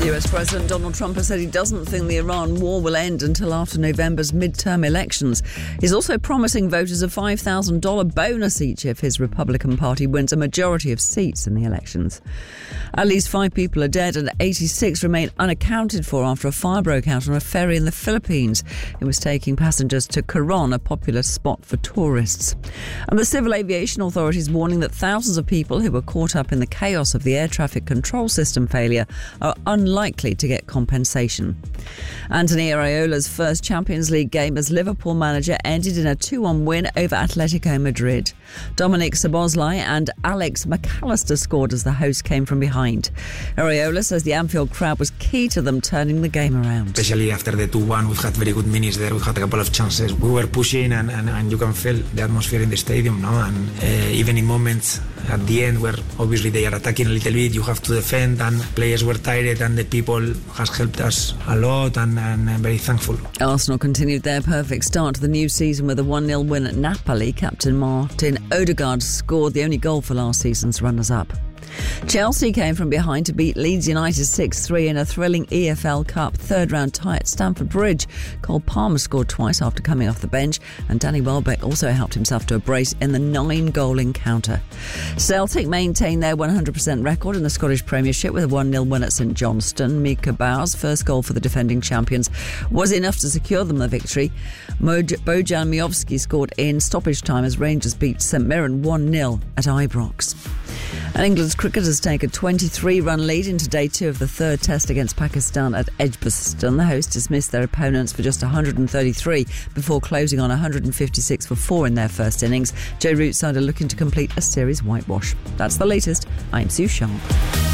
US President Donald Trump has said he doesn't think the Iran war will end until after November's midterm elections. He's also promising voters a $5,000 bonus each if his Republican Party wins a majority of seats in the elections. At least 5 people are dead and 86 remain unaccounted for after a fire broke out on a ferry in the Philippines. It was taking passengers to Coron, a popular spot for tourists. And the Civil Aviation Authority is warning that thousands of people who were caught up in the chaos of the air traffic control system failure are unlikely to get compensation. Anthony Areola's first Champions League game as Liverpool manager ended in a 2-1 win over Atletico Madrid. Dominic Szoboszlai and Alex McAllister scored as the hosts came from behind. Areola says the Anfield crowd was key to them turning the game around. Especially after the 2-1, we've had very good minutes there. We've had a couple of chances. We were pushing and you can feel the atmosphere in the stadium now. And even in moments at the end where obviously they are attacking a little bit, you have to defend, and players were tired and the people has helped us a lot, and I'm very thankful. Arsenal continued their perfect start to the new season with a 1-0 win at Napoli. Captain Martin Odegaard scored the only goal for last season's runners-up. Chelsea came from behind to beat Leeds United 6-3 in a thrilling EFL Cup third-round tie at Stamford Bridge. Cole Palmer scored twice after coming off the bench, and Danny Welbeck also helped himself to a brace in the 9-goal encounter. Celtic maintained their 100% record in the Scottish Premiership with a 1-0 win at St Johnstone. Mika Bauer's first goal for the defending champions was enough to secure them the victory. Bojan Miovski scored in stoppage time as Rangers beat St Mirren 1-0 at Ibrox. And England's cricketers take a 23-run lead into day 2 of the third test against Pakistan at Edgbaston. The hosts dismissed their opponents for just 133 before closing on 156 for 4 in their first innings. Joe Root side are looking to complete a series whitewash. That's the latest. I'm Sue Sharp.